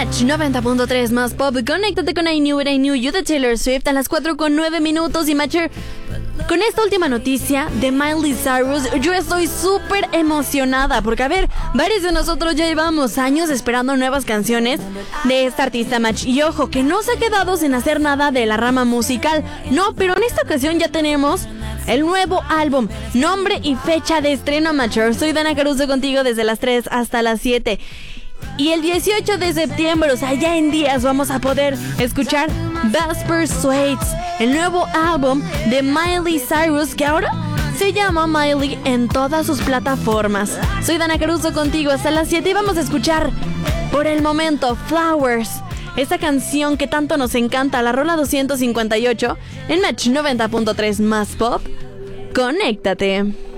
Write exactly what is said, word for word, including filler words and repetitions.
Match noventa punto tres más pop. Conéctate con I Knew It, I Knew You de Taylor Swift a las cuatro con nueve minutos. Y Matcher, con esta última noticia de Miley Cyrus, yo estoy súper emocionada porque, a ver, varios de nosotros ya llevamos años esperando nuevas canciones de esta artista, Match. Y ojo, que no se ha quedado sin hacer nada de la rama musical. No, pero en esta ocasión ya tenemos el nuevo álbum, nombre y fecha de estreno, Matcher. Soy Dana Caruso contigo desde las tres hasta las siete. Y el dieciocho de septiembre, o sea, ya en días, vamos a poder escuchar Best Persuades, el nuevo álbum de Miley Cyrus, que ahora se llama Miley en todas sus plataformas. Soy Dana Caruso contigo hasta las siete y vamos a escuchar, por el momento, Flowers, esta canción que tanto nos encanta, la rola doscientos cincuenta y ocho, en Match noventa punto tres más pop. Conéctate.